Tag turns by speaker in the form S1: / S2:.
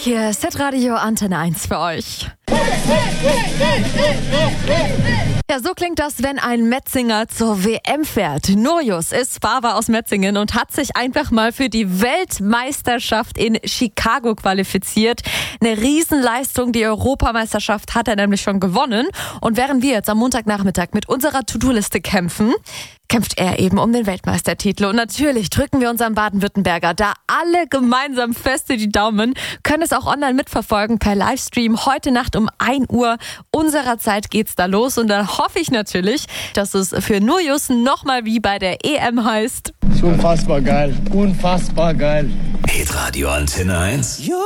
S1: Hier ist Hitradio Antenne 1 für euch. Ja, so klingt das, wenn ein Metzinger zur WM fährt. Nurjus ist Fahrer aus Metzingen und hat sich einfach mal für die Weltmeisterschaft in Chicago qualifiziert. Eine Riesenleistung, die Europameisterschaft hat er nämlich schon gewonnen. Und während wir jetzt am Montagnachmittag mit unserer To-Do-Liste kämpft er eben um den Weltmeistertitel. Und natürlich drücken wir unserem Baden-Württemberger da alle gemeinsam feste die Daumen, können es auch online mitverfolgen per Livestream. Heute Nacht um 1 Uhr unserer Zeit geht's da los. Und dann hoffe ich natürlich, dass es für Nurjus nochmal wie bei der EM heißt.
S2: Unfassbar geil, unfassbar geil.
S3: Hitradio Antenne 1.